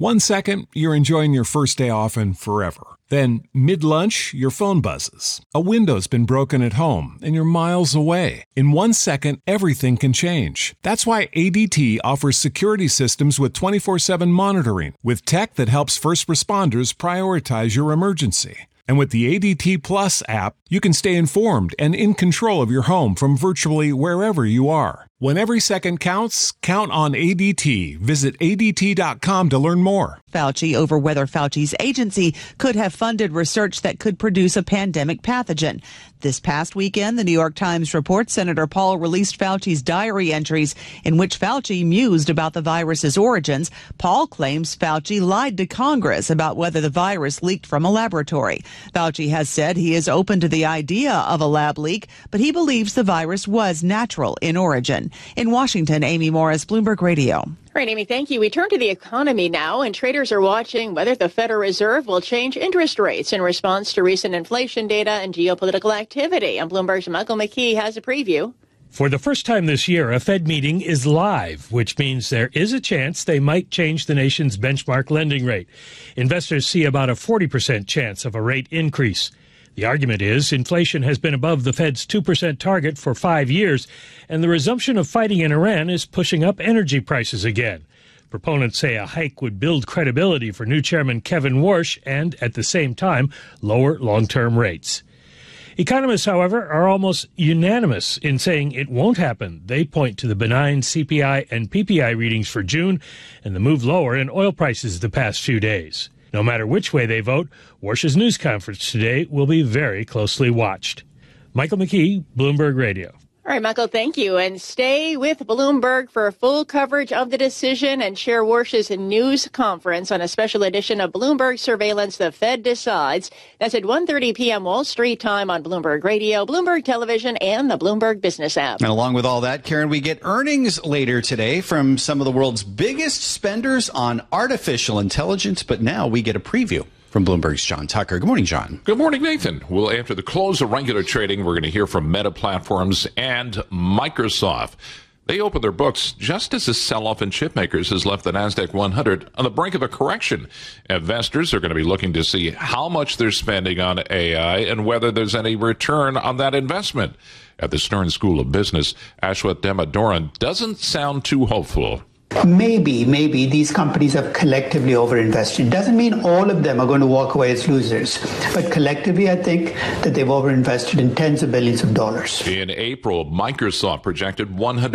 1 second, you're enjoying your first day off and forever. Then, mid-lunch, your phone buzzes. A window's been broken at home, and you're miles away. In 1 second, everything can change. That's why ADT offers security systems with 24/7 monitoring, with tech that helps first responders prioritize your emergency. And with the ADT Plus app, you can stay informed and in control of your home from virtually wherever you are. When every second counts, count on ADT. Visit ADT.com to learn more. Fauci over whether Fauci's agency could have funded research that could produce a pandemic pathogen. This past weekend, the New York Times reports Senator Paul released Fauci's diary entries in which Fauci mused about the virus's origins. Paul claims Fauci lied to Congress about whether the virus leaked from a laboratory. Fauci has said he is open to the idea of a lab leak, but he believes the virus was natural in origin. In Washington, Amy Morris, Bloomberg Radio. All right, Amy, thank you. We turn to the economy now, and traders are watching whether the Federal Reserve will change interest rates in response to recent inflation data and geopolitical activity. And Bloomberg's Michael McKee has a preview. For the first time this year, a Fed meeting is live, which means there is a chance they might change the nation's benchmark lending rate. Investors see about a 40% chance of a rate increase. The argument is inflation has been above the Fed's 2% target for 5 years, and the resumption of fighting in Iran is pushing up energy prices again. Proponents say a hike would build credibility for new chairman Kevin Warsh and, at the same time, lower long-term rates. Economists, however, are almost unanimous in saying it won't happen. They point to the benign CPI and PPI readings for June and the move lower in oil prices the past few days. No matter which way they vote, Warsh's news conference today will be very closely watched. Michael McKee, Bloomberg Radio. All right, Michael, thank you. And stay with Bloomberg for full coverage of the decision and Chair Warsh's news conference on a special edition of Bloomberg Surveillance, The Fed Decides. That's at 1:30 p.m. Wall Street time on Bloomberg Radio, Bloomberg Television, and the Bloomberg Business app. And along with all that, Karen, we get earnings later today from some of the world's biggest spenders on artificial intelligence. But now we get a preview from Bloomberg's John Tucker. Good morning, John. Good morning, Nathan. Well, after the close of regular trading, we're going to hear from Meta Platforms and Microsoft. They opened their books just as the sell-off in chip makers has left the NASDAQ 100 on the brink of a correction. Investors are going to be looking to see how much they're spending on AI and whether there's any return on that investment. At the Stern School of Business, Ashwath Demadoran doesn't sound too hopeful. Maybe these companies have collectively overinvested. Doesn't mean all of them are going to walk away as losers. But collectively, I think that they've overinvested in tens of billions of dollars. In April, Microsoft projected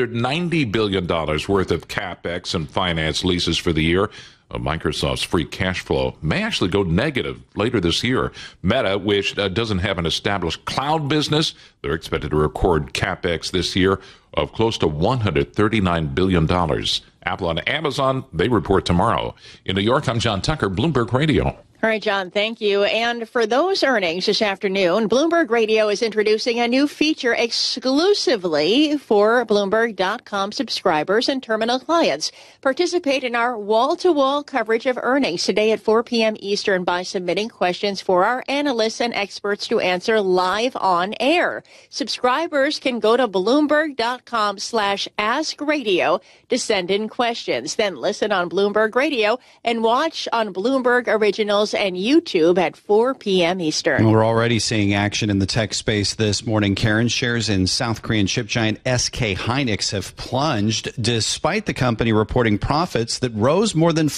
$190 billion worth of CapEx and finance leases for the year. Microsoft's free cash flow may actually go negative later this year. Meta, which doesn't have an established cloud business, they're expected to record CapEx this year of close to $139 billion. Apple and Amazon, they report tomorrow. In New York, I'm John Tucker, Bloomberg Radio. All right, John, thank you. And for those earnings this afternoon, Bloomberg Radio is introducing a new feature exclusively for Bloomberg.com subscribers and terminal clients. Participate in our wall-to-wall coverage of earnings today at 4 p.m. Eastern by submitting questions for our analysts and experts to answer live on air. Subscribers can go to Bloomberg.com/AskRadio to send in questions. Then listen on Bloomberg Radio and watch on Bloomberg Originals and YouTube at 4 p.m. Eastern. We're already seeing action in the tech space this morning. Karen, shares in South Korean chip giant SK Hynix have plunged despite the company reporting profits that rose more than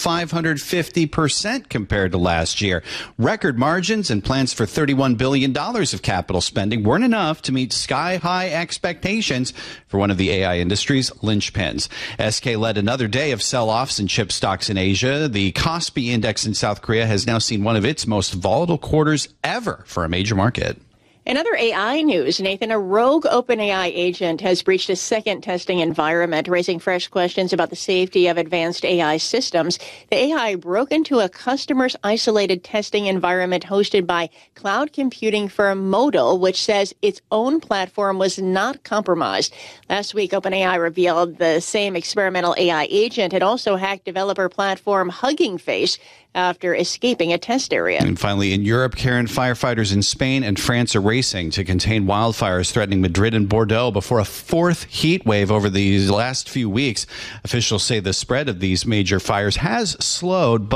550% compared to last year. Record margins and plans for $31 billion of capital spending weren't enough to meet sky-high expectations for one of the AI industry's linchpins. SK led another day of sell-offs in chip stocks in Asia. The Kospi index in South Korea has now seen one of its most volatile quarters ever for a major market. In other AI news, Nathan, a rogue OpenAI agent has breached a second testing environment, raising fresh questions about the safety of advanced AI systems. The AI broke into a customer's isolated testing environment hosted by cloud computing firm Modal, which says its own platform was not compromised. Last week, OpenAI revealed the same experimental AI agent had also hacked developer platform Hugging Face after escaping a test area. And finally, in Europe, Karen, firefighters in Spain and France are racing to contain wildfires threatening Madrid and Bordeaux before a fourth heat wave over these last few weeks. Officials say the spread of these major fires has slowed, but